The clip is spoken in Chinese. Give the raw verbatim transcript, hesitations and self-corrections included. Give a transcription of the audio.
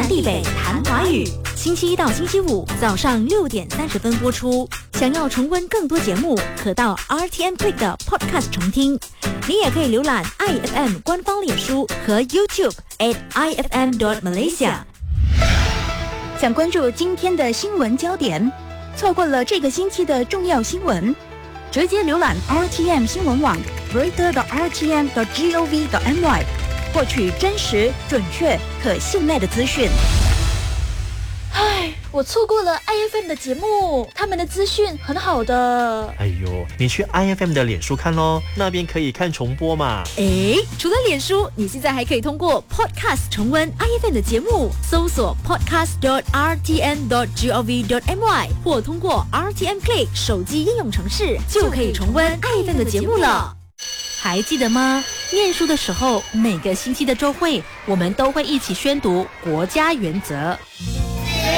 地北谈华语，星期一到星期五早上六点三十分播出。想要重温更多节目，可到 R T M Click 的 Podcast 重听。你也可以浏览 I F M 官方脸书和 YouTube at I F M dot Malaysia。想关注今天的新闻焦点，错过了这个星期的重要新闻，直接浏览 R T M 新闻网 berita dot R T M dot gov dot my， 获取真实、准确、可信赖的资讯。 唉，我错过了 I F M 的节目，他们的资讯很好的。 哎呦，你去 I F M 的脸书看咯，那边可以看重播嘛。 诶，除了脸书，你现在还可以通过 Podcast 重温 I F M 的节目，搜索 podcast dot R T M dot gov dot my， 或通过 R T M Play 手机应用程式，就可以重温 I F M 的节目了。还记得吗？念书的时候，每个星期的周会，我们都会一起宣读国家原则。